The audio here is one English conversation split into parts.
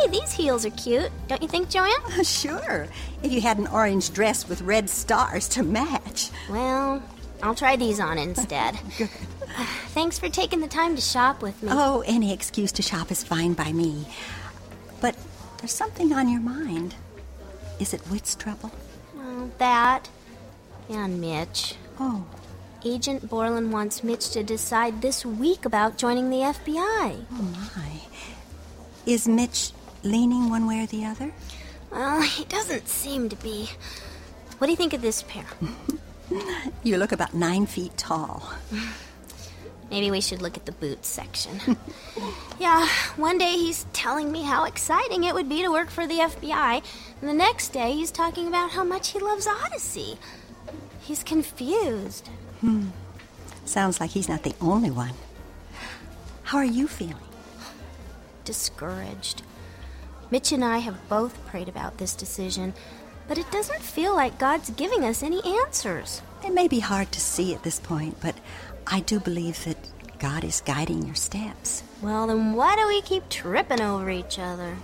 Hey, these heels are cute. Don't you think, Joanne? Sure, if you had an orange dress with red stars to match. Well, I'll try these on instead. Good. Thanks for taking the time to shop with me. Oh, any excuse to shop is fine by me. But there's something on your mind. Is it Whit's trouble? Well, that and Mitch. Oh. Agent Borland wants Mitch to decide this week about joining the FBI. Oh, my. Is Mitch leaning one way or the other? Well, he doesn't seem to be. What do you think of this pair? You look about 9 feet tall. Maybe we should look at the boots section. Yeah, one day he's telling me how exciting it would be to work for the FBI, and the next day he's talking about how much he loves Odyssey. He's confused. Sounds like he's not the only one. How are you feeling? Discouraged. Mitch and I have both prayed about this decision, but it doesn't feel like God's giving us any answers. It may be hard to see at this point, but I do believe that God is guiding your steps. Well, then why do we keep tripping over each other?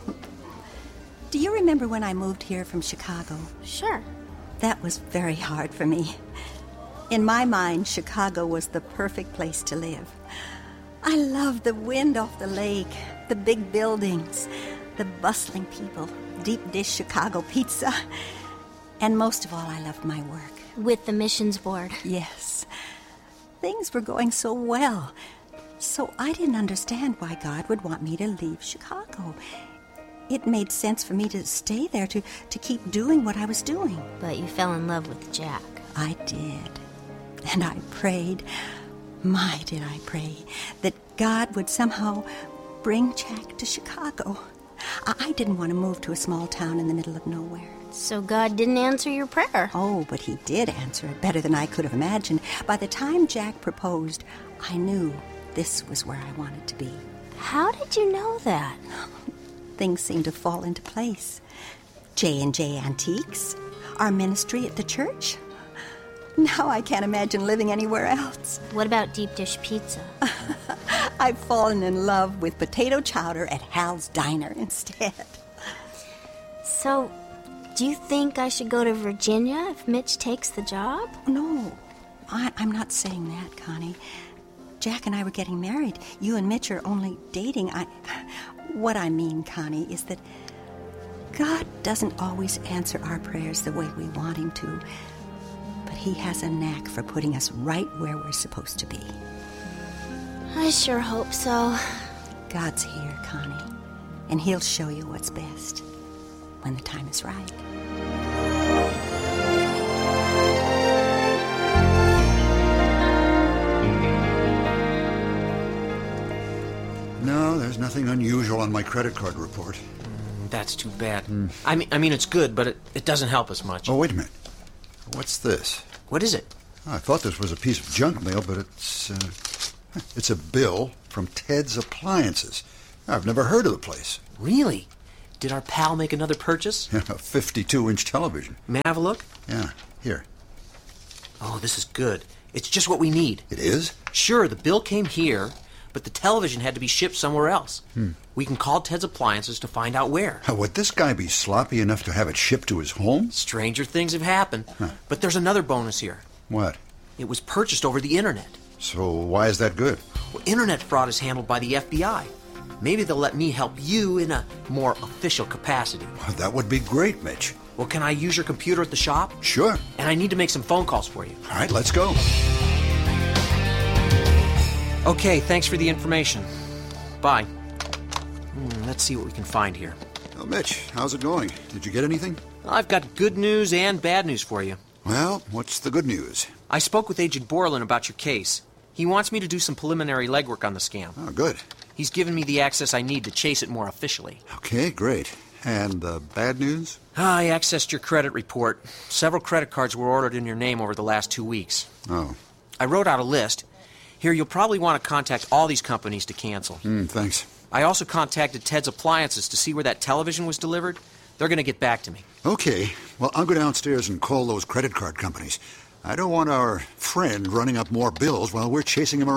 Do you remember when I moved here from Chicago? Sure. That was very hard for me. In my mind, Chicago was the perfect place to live. I loved the wind off the lake, the big buildings, the bustling people, deep dish Chicago pizza, and most of all, I loved my work. With the missions board. Yes. Things were going so well. So I didn't understand why God would want me to leave Chicago. It made sense for me to stay there, to keep doing what I was doing. But you fell in love with Jack. I did. And I prayed, my did I pray, that God would somehow bring Jack to Chicago. I didn't want to move to a small town in the middle of nowhere. So God didn't answer your prayer? Oh, but he did answer it better than I could have imagined. By the time Jack proposed, I knew this was where I wanted to be. How did you know that? Things seemed to fall into place. J&J Antiques, our ministry at the church. Now I can't imagine living anywhere else. What about deep dish pizza? I've fallen in love with potato chowder at Hal's Diner instead. So, do you think I should go to Virginia if Mitch takes the job? No, I'm not saying that, Connie. Jack and I were getting married. You and Mitch are only dating. What I mean, Connie, is that God doesn't always answer our prayers the way we want him to. But he has a knack for putting us right where we're supposed to be. I sure hope so. God's here, Connie, and he'll show you what's best when the time is right. No, there's nothing unusual on my credit card report. That's too bad. I mean, it's good, but it doesn't help us much. Oh, wait a minute. What's this? What is it? I thought this was a piece of junk mail, but it's a bill from Ted's Appliances. I've never heard of the place. Really? Did our pal make another purchase? A 52-inch television. May I have a look? Yeah, here. Oh, this is good. It's just what we need. It is? Sure, the bill came here, but the television had to be shipped somewhere else. We can call Ted's Appliances to find out where. Would this guy be sloppy enough to have it shipped to his home? Stranger things have happened. But there's another bonus here. What? It was purchased over the internet. So why is that good? Well, internet fraud is handled by the FBI. Maybe they'll let me help you in a more official capacity. Well, that would be great, Mitch. Well, can I use your computer at the shop? Sure. And I need to make some phone calls for you. All right, let's go. Okay, thanks for the information. Bye. Let's see what we can find here. Well, Mitch, how's it going? Did you get anything? I've got good news and bad news for you. Well, what's the good news? I spoke with Agent Borland about your case. He wants me to do some preliminary legwork on the scam. Oh, good. He's given me the access I need to chase it more officially. Okay, great. And the bad news? I accessed your credit report. Several credit cards were ordered in your name over the last 2 weeks. Oh. I wrote out a list. Here, you'll probably want to contact all these companies to cancel. Thanks. I also contacted Ted's Appliances to see where that television was delivered. They're going to get back to me. Okay. Well, I'll go downstairs and call those credit card companies. I don't want our friend running up more bills while we're chasing him around.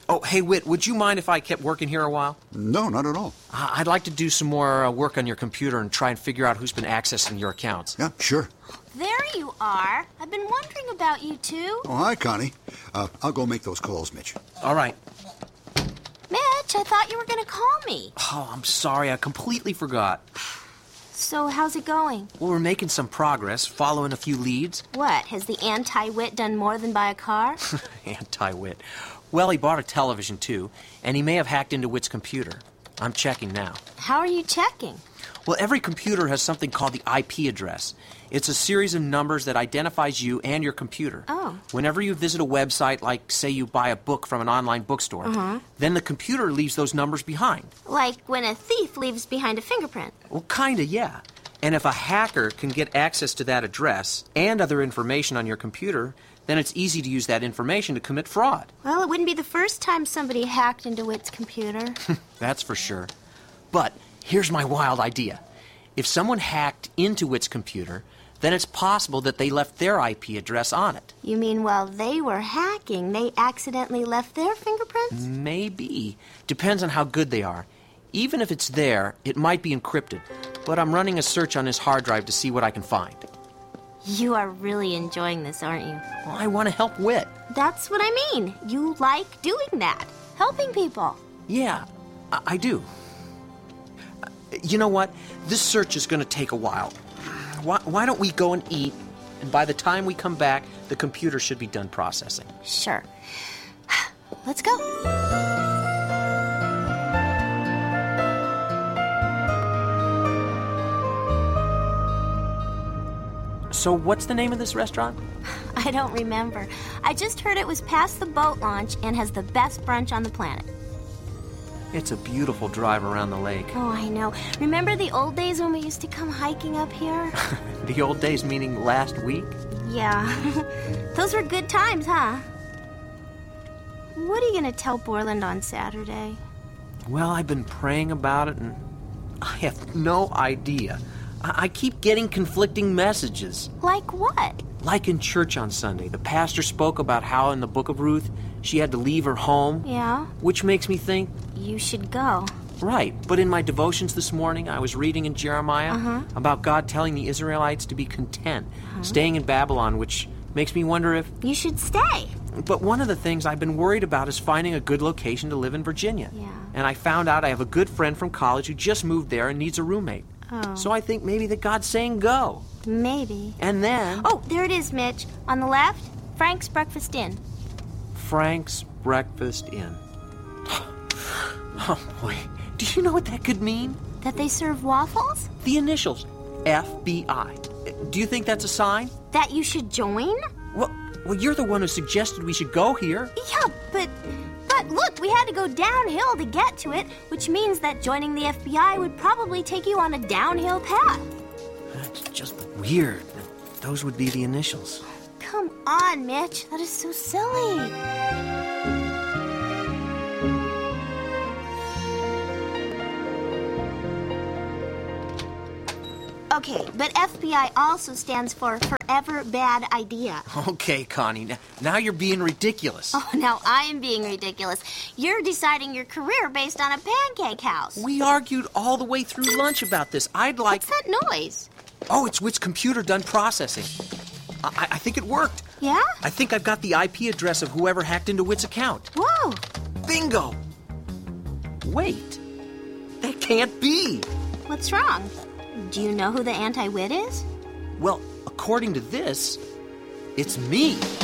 Oh, hey, Whit, would you mind if I kept working here a while? No, not at all. I'd like to do some more work on your computer and try and figure out who's been accessing your accounts. Yeah, sure. There you are. I've been wondering about you two. Oh, hi, Connie. I'll go make those calls, Mitch. All right. Mitch, I thought you were going to call me. Oh, I'm sorry. I completely forgot. So how's it going? Well, we're making some progress, following a few leads. What, has the anti-wit done more than buy a car? Anti-Wit. Well, he bought a television, too, and he may have hacked into Wit's computer. I'm checking now. How are you checking? Well, every computer has something called the IP address. It's a series of numbers that identifies you and your computer. Oh. Whenever you visit a website, like, say, you buy a book from an online bookstore, then the computer leaves those numbers behind. Like when a thief leaves behind a fingerprint. Well, kinda, yeah. And if a hacker can get access to that address and other information on your computer, then it's easy to use that information to commit fraud. Well, it wouldn't be the first time somebody hacked into Wit's computer. That's for sure. But here's my wild idea. If someone hacked into Wit's computer, then it's possible that they left their IP address on it. You mean while they were hacking, they accidentally left their fingerprints? Maybe. Depends on how good they are. Even if it's there, it might be encrypted. But I'm running a search on his hard drive to see what I can find. You are really enjoying this, aren't you? Well, I want to help Wit. That's what I mean. You like doing that. Helping people. Yeah, I do. You know what? This search is going to take a while. Why don't we go and eat, and by the time we come back, the computer should be done processing. Sure. Let's go. So what's the name of this restaurant? I don't remember. I just heard it was past the boat launch and has the best brunch on the planet. It's a beautiful drive around the lake. Oh, I know. Remember the old days when we used to come hiking up here? The old days meaning last week? Yeah. Those were good times, huh? What are you going to tell Borland on Saturday? Well, I've been praying about it, and I have no idea. I keep getting conflicting messages. Like what? Like in church on Sunday, the pastor spoke about how in the book of Ruth, she had to leave her home. Yeah? Which makes me think, You should go. right, but in my devotions this morning, I was reading in Jeremiah about God telling the Israelites to be content, staying in Babylon, which makes me wonder if... You should stay. But one of the things I've been worried about is finding a good location to live in Virginia. Yeah. And I found out I have a good friend from college who just moved there and needs a roommate. Oh. So I think maybe that God's saying go. Maybe. And then... Oh, there it is, Mitch. On the left, Frank's Breakfast Inn. Frank's Breakfast Inn. Oh, boy. Do you know what that could mean? That they serve waffles? The initials. FBI. Do you think that's a sign? That you should join? Well, you're the one who suggested we should go here. Yeah, but look, we had to go downhill to get to it, which means that joining the FBI would probably take you on a downhill path. That's just weird. Those would be the initials. Come on, Mitch. That is so silly. Okay, but FBI also stands for Forever Bad Idea. Okay, Connie, now you're being ridiculous. Oh, now I am being ridiculous. You're deciding your career based on a pancake house. We argued all the way through lunch about this. I'd like... What's that noise? Oh, it's Wit's computer done processing. I think it worked. Yeah? I think I've got the IP address of whoever hacked into Wit's account. Whoa. Bingo! Wait. That can't be. What's wrong? Do you know who the anti-wit is? Well, according to this, it's me.